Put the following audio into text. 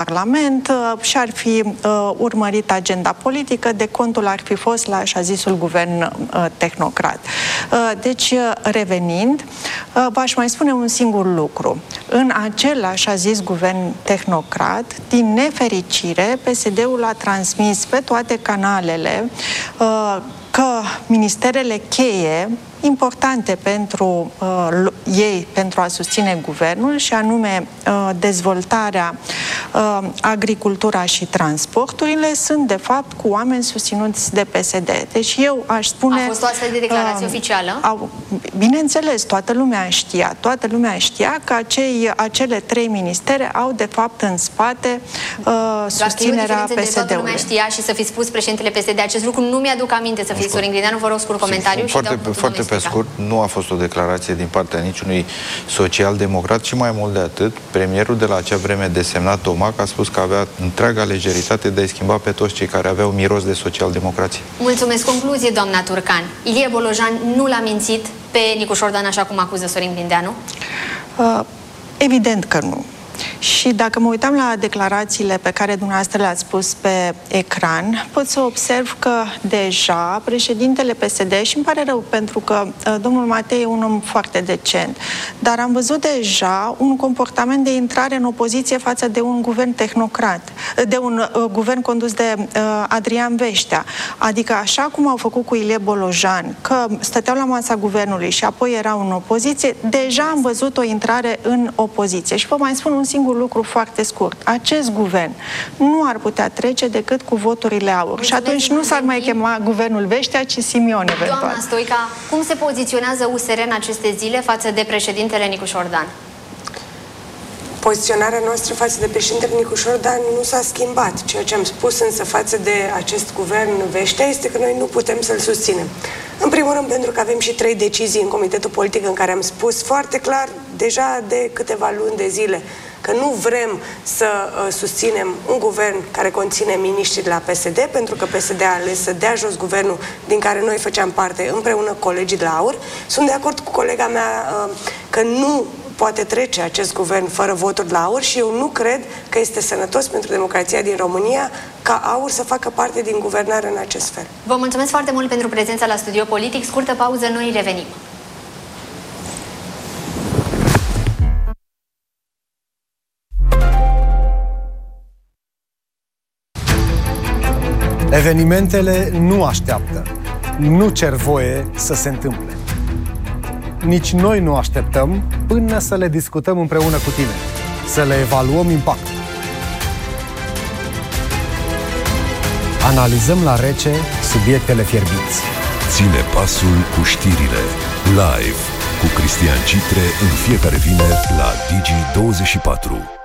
Parlament și-ar fi urmărit agenda politică, decontul ar fi fost la așa zisul guvern tehnocrat. Deci, revenind, v-aș mai spune un singur lucru. În acel așa zis guvern tehnocrat, din nefericire, PSD-ul a transmis pe toate canalele că ministerele cheie importante pentru ei, pentru a susține guvernul, și anume dezvoltarea, agricultura și transporturile, sunt de fapt cu oameni susținuți de PSD. Deci eu aș spune... A fost o astfel de declarație oficială? Bineînțeles, toată lumea știa că acele 3 ministere au de fapt în spate susținerea PSD-ului. Toată lumea știa și să fi spus președintele PSD acest lucru, nu mi-aduc aminte să fie Sorin Grindeanu. Vă rog scurt comentariu. Foarte pe scurt, nu a fost o declarație din partea niciunui social-democrat și mai mult de atât, premierul de la acea vreme desemnat Tomac a spus că avea întreaga lejeritate de a-i schimba pe toți cei care aveau miros de social-democrație. Mulțumesc. Concluzie, doamna Turcan. Ilie Bolojan nu l-a mințit pe Nicu Șordan așa cum acuză Sorin Grindeanu? Evident că nu. Și dacă mă uitam la declarațiile pe care dumneavoastră le-ați pus pe ecran, pot să observ că deja președintele PSD, și îmi pare rău pentru că domnul Matei e un om foarte decent, dar am văzut deja un comportament de intrare în opoziție față de un guvern tehnocrat, de un guvern condus de Adrian Veștea. Adică așa cum au făcut cu Ilie Bolojan, că stăteau la masa guvernului și apoi erau în opoziție, deja am văzut o intrare în opoziție. Și vă mai spun un singur lucru foarte scurt. Acest guvern nu ar putea trece decât cu voturile aur. Și atunci nu s-ar mai chema guvernul Veștea, ci Simion, eventual. Doamna Stoica, cum se poziționează USR în aceste zile față de președintele Nicu Șordan? Poziționarea noastră față de președintele Nicu Șordan nu s-a schimbat. Ceea ce am spus însă față de acest guvern Veștea este că noi nu putem să-l susținem. În primul rând pentru că avem și 3 decizii în Comitetul Politic în care am spus foarte clar, deja de câteva luni de zile, că nu vrem să susținem un guvern care conține miniștri de la PSD, pentru că PSD a ales să dea jos guvernul din care noi făceam parte împreună cu colegii de la AUR. Sunt de acord cu colega mea că nu poate trece acest guvern fără voturi de la AUR și eu nu cred că este sănătos pentru democrația din România ca AUR să facă parte din guvernare în acest fel. Vă mulțumesc foarte mult pentru prezența la Studio Politic. Scurtă pauză, noi revenim. Evenimentele nu așteaptă, nu cer voie să se întâmple. Nici noi nu așteptăm până să le discutăm împreună cu tine, să le evaluăm impactul. Analizăm la rece subiectele fierbinți. Ține pasul cu știrile, live, cu Cristian Citre în fiecare vineri la Digi24.